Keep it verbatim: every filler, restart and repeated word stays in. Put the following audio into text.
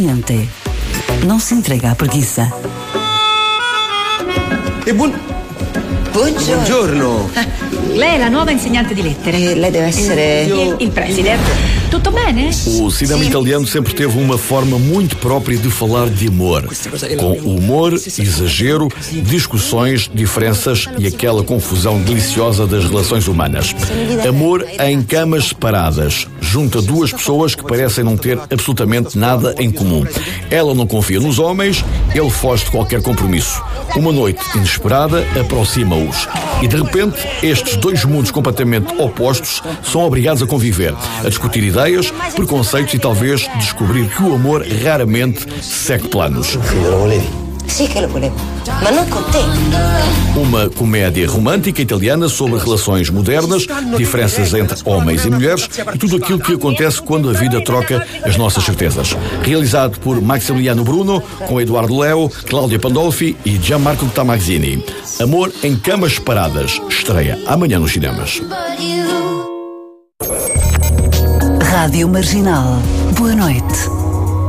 Gente, não se entrega à preguiça. E buon... Buongiorno. Buongiorno. Lei è la nuova insegnante di lettere. Eh, lei deve essere... Il, il preside. Tutto bene? O cinema italiano sempre teve uma forma muito própria de falar de amor, com humor, exagero, discussões, diferenças e aquela confusão deliciosa das relações humanas. Amor em camas separadas, junto a duas pessoas que parecem não ter absolutamente nada em comum. Ela não confia nos homens, ele foge de qualquer compromisso. Uma noite inesperada aproxima-os e de repente estes dois mundos completamente opostos são obrigados a conviver, a discutir ideias, preconceitos e talvez descobrir que o amor raramente segue planos. Sì che lo volevo, ma non con te. Uma comédia romântica italiana sobre relações modernas, diferenças entre homens e mulheres e tudo aquilo que acontece quando a vida troca as nossas certezas. Realizado por Maximiliano Bruno, com Eduardo Leo, Cláudia Pandolfi e Gianmarco Tamazzini. Amor em camas separadas. Estreia amanhã nos cinemas. Rádio Marginal. Boa noite.